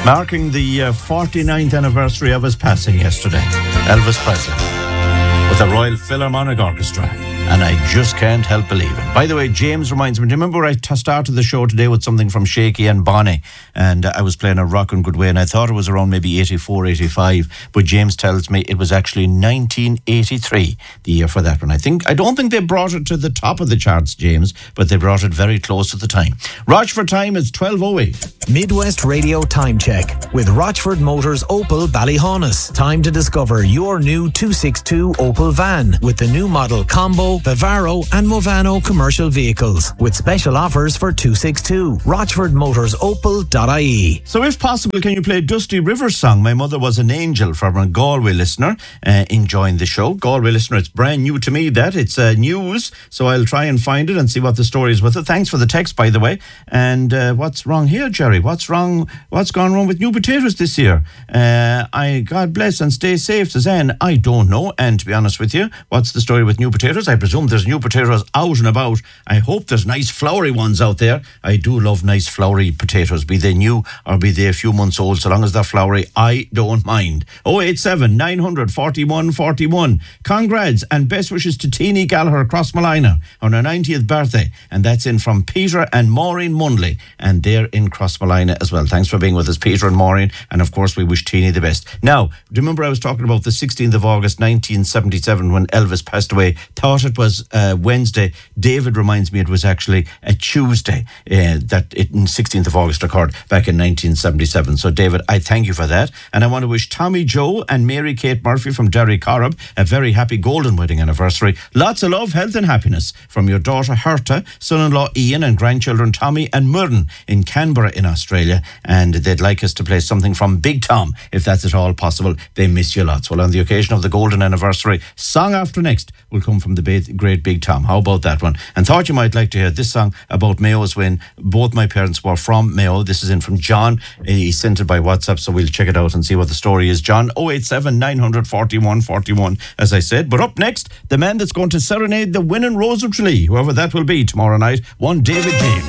Marking the 49th anniversary of his passing yesterday, Elvis Presley, with the Royal Philharmonic Orchestra. And I just can't help believing. By the way, James reminds me, do you remember I started the show today with something from Shaky and Bonnie? And I was playing a Rockin' Good Way, and I thought it was around maybe 84, 85. But James tells me it was actually 1983, the year for that one. I don't think they brought it to the top of the charts, James, but they brought it very close at the time. Rochford time is 12:08. Midwest Radio Time Check with Rochford Motors Opel Ballyhaunis. Time to discover your new 262 Opel van with the new model Combo, Bavaro and Movano commercial vehicles with special offers for 262. RochfordMotorsOpel.ie. So if possible, can you play Dusty Rivers' song, My Mother Was an Angel, from a Galway listener enjoying the show. Galway listener, it's brand new to me that. It's news, so I'll try and find it and see what the story is with it. Thanks for the text, by the way. And what's wrong here, Jerry? What's wrong? What's gone wrong with new potatoes this year? God bless and stay safe, says Anne. I don't know. And to be honest with you, what's the story with new potatoes? I presume there's new potatoes out and about. I hope there's nice floury ones out there. I do love nice floury potatoes, be they new or be they a few months old. So long as they're floury, I don't mind. 087 900 41 41. Congrats and best wishes to Teenie Gallagher Crossmolina on her 90th birthday. And that's in from Peter and Maureen Munley. And they're in Crossmolina as well. Thanks for being with us, Peter and Maureen. And of course, we wish Teenie the best. Now, do you remember I was talking about the 16th of August 1977 when Elvis passed away? Thought it was Wednesday. David reminds me it was actually a Tuesday that it 16th of August occurred back in 1977. So David, I thank you for that. And I want to wish Tommy Joe and Mary Kate Murphy from Derry Corrib a very happy golden wedding anniversary. Lots of love, health and happiness from your daughter Herta, son-in-law Ian and grandchildren Tommy and Myrden in Canberra in Australia. And they'd like us to play something from Big Tom, if that's at all possible. They miss you lots. Well, on the occasion of the golden anniversary, song after next will come from the great Big Tom. How about that one? And thought you might like to hear this song about Mayo's when both my parents were from Mayo. This is in from John. He sent it by WhatsApp, so we'll check it out and see what the story is. John, 087 900 41 41, as I said. But up next, the man that's going to serenade the winning Rose of Tralee, whoever that will be tomorrow night, one David James.